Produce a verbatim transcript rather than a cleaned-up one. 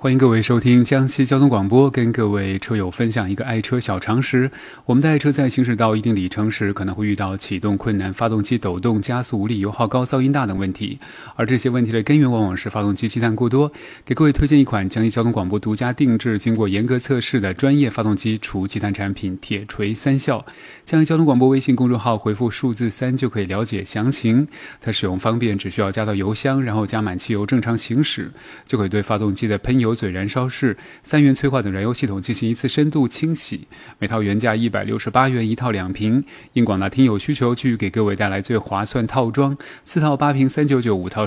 欢迎各位收听江西交通广播，跟各位车友分享一个爱车小常识。我们的爱车在行驶到一定里程时，可能会遇到启动困难、发动机抖动、加速无力、油耗高、噪音大等问题，而这些问题的根源往往是发动机积碳过多。给各位推荐一款江西交通广播独家定制、经过严格测试的专业发动机除积碳产品——铁锤三效。江西交通广播微信公众号回复数字三就可以了解详情。它使用方便，只需要加到油箱，然后加满汽油，正常行驶，就可以对发动机的喷油嘴、燃烧室、三元催化等燃油系统进行一次深度清洗。每套原价一百六十八元一套两瓶，因广大听友需求，继续给各位带来最划算套装，四套八瓶三百九十九，五套